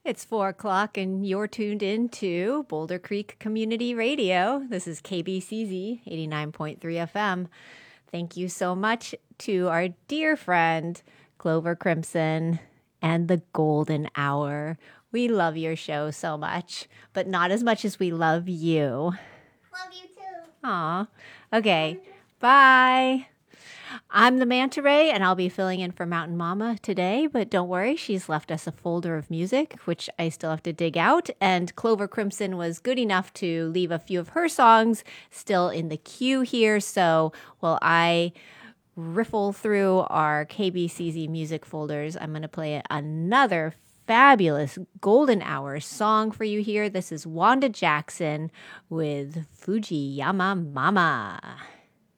It's 4 o'clock, and you're tuned in to Boulder Creek Community Radio. This is KBCZ 89.3 FM. Thank you so much to our dear friend, Clover Crimson, and the Golden Hour. We love your show so much, but not as much as we love you. Love you too. Aw. Okay. Bye. I'm the Manta Ray, and I'll be filling in for Mountain Mama today, but don't worry, she's left us a folder of music, which I still have to dig out, and Clover Crimson was good enough to leave a few of her songs still in the queue here, so while I riffle through our KBCZ music folders, I'm going to play another fabulous Golden Hour song for you here. This is Wanda Jackson with Fujiyama Mama.